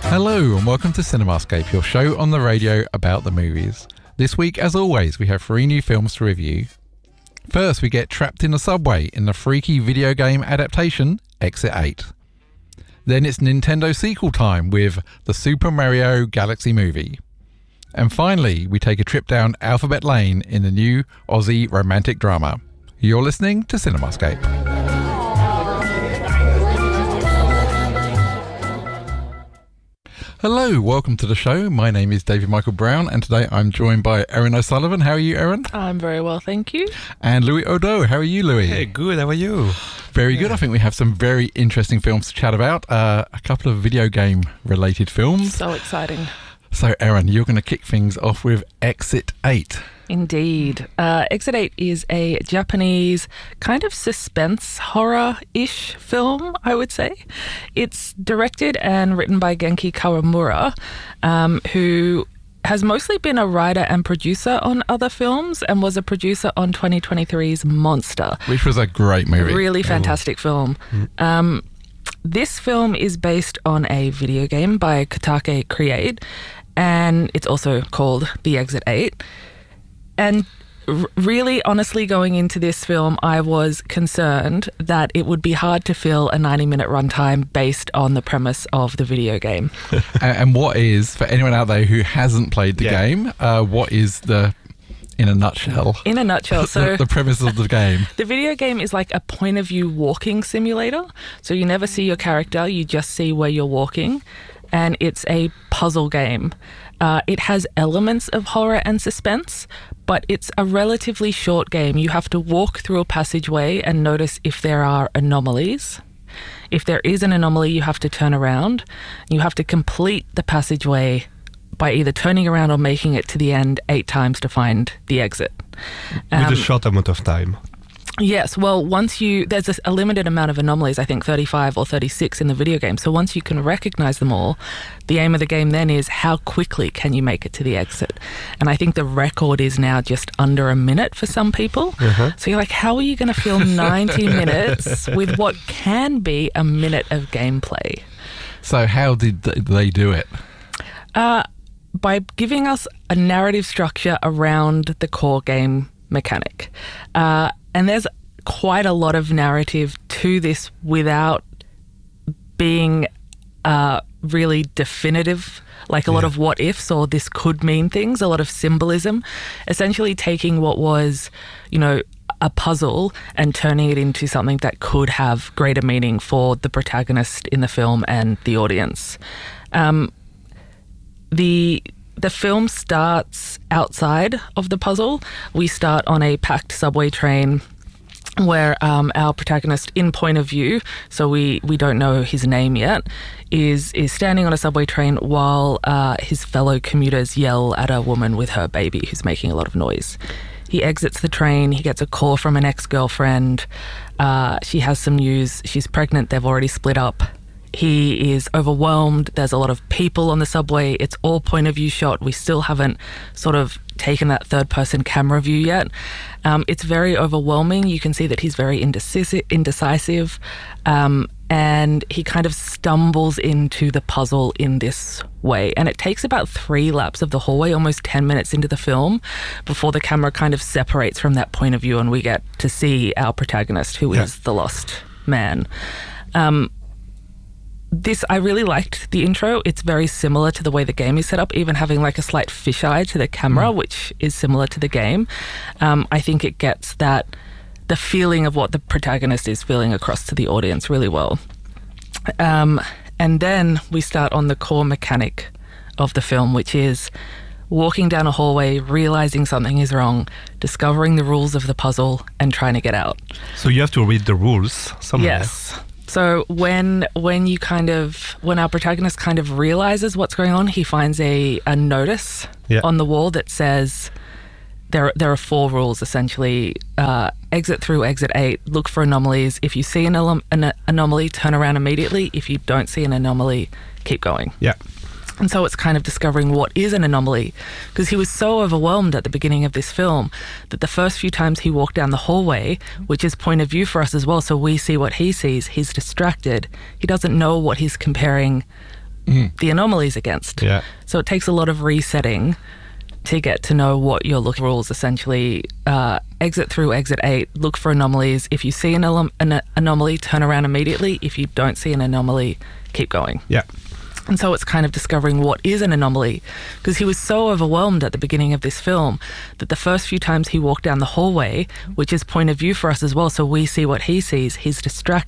Hello and welcome to Cinemascape, your show on the radio about the movies. This week, as always, we have 3 new films to review. First, we get trapped in a subway in the freaky video game adaptation, Exit 8. Then it's Nintendo sequel time with the Super Mario Galaxy movie. And finally, we take a trip down Alphabet Lane in the new Aussie romantic drama. You're listening to Cinemascape. Hello, welcome to the show. My name is David Michael Brown, and today I'm joined by Erin O'Sullivan. How are you, Erin? I'm very well, thank you. And Louis Odo. How are you, Louis? Hey, good. How are you? Very good. I think we have some very interesting films to chat about. A couple of video game related films. So exciting. So, Erin, you're going to kick things off with Exit 8. Indeed. Exit 8 is a Japanese kind of suspense horror-ish film, I would say. It's directed and written by Genki Kawamura, who has mostly been a writer and producer on other films and was a producer on 2023's Monster. Which was a great movie. Really fantastic film. This film is based on a video game by Kotake Create, and it's also called The Exit 8. And really, honestly, going into this film, I was concerned that it would be hard to fill a 90-minute runtime based on the premise of the video game. And what is, for anyone out there who hasn't played the game, what is the, in a nutshell? In a nutshell, so the premise of the game. The video game is like a point-of-view walking simulator. So you never see your character, you just see where you're walking. And it's a puzzle game. It has elements of horror and suspense, but it's a relatively short game. You have to walk through a passageway and notice if there are anomalies. If there is an anomaly, you have to turn around. You have to complete the passageway by either turning around or making it to the end 8 times to find the exit. With a short amount of time. Yes, well, there's a limited amount of anomalies, I think 35 or 36 in the video game. So once you can recognize them all, the aim of the game then is how quickly can you make it to the exit? And I think the record is now just under a minute for some people. So you're like, how are you going to fill 90 minutes with what can be a minute of gameplay? So how did they do it? By giving us a narrative structure around the core game mechanic. And there's quite a lot of narrative to this without being really definitive, like a lot of what ifs or this could mean things, a lot of symbolism, essentially taking what was, a puzzle and turning it into something that could have greater meaning for the protagonist in the film and the audience. The film starts outside of the puzzle. We start on a packed subway train where our protagonist, in point of view, so we don't know his name yet, is standing on a subway train while his fellow commuters yell at a woman with her baby who's making a lot of noise. He exits the train. He gets a call from an ex-girlfriend. She has some news. She's pregnant. They've already split up. He is overwhelmed. There's a lot of people on the subway. It's all point of view shot. We still haven't sort of taken that third person camera view yet. It's very overwhelming. You can see that he's very indecisive. And he kind of stumbles into the puzzle in this way. And it takes about 3 laps of the hallway, almost 10 minutes into the film, before the camera kind of separates from that point of view and we get to see our protagonist, who is the lost man. I really liked the intro. It's very similar to the way the game is set up, even having like a slight fisheye to the camera, which is similar to the game. I think it gets the feeling of what the protagonist is feeling across to the audience really well. And then we start on the core mechanic of the film, which is walking down a hallway, realizing something is wrong, discovering the rules of the puzzle, and trying to get out. So you have to read the rules somewhere. Yes. So when our protagonist kind of realizes what's going on, he finds a notice on the wall that says there are 4 rules essentially. Exit through exit 8, look for anomalies. If you see an anomaly, turn around immediately. If you don't see an anomaly, keep going. Yeah. And so it's kind of discovering what is an anomaly, because he was so overwhelmed at the beginning of this film that the first few times he walked down the hallway, which is point of view for us as well, so we see what he sees, he's distracted. He doesn't know what he's comparing the anomalies against. Yeah. So it takes a lot of resetting to get to know what you're looking for. Rules essentially exit through exit 8, look for anomalies. If you see an anomaly, turn around immediately. If you don't see an anomaly, keep going. Yeah. And so it's kind of discovering what is an anomaly, because he was so overwhelmed at the beginning of this film that the first few times he walked down the hallway, which is point of view for us as well, so we see what he sees, he's distracted.